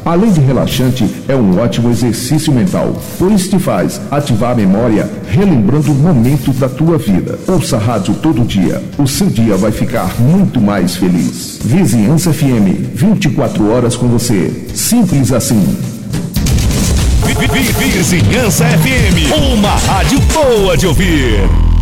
Além de relaxante, é um ótimo exercício mental, pois te faz ativar a memória, relembrando momentos da tua vida. Ouça a rádio todo dia, o seu dia vai ficar muito mais feliz. Vizinhança FM, 24 horas com você. Simples assim. Vizinhança FM, uma rádio boa de ouvir.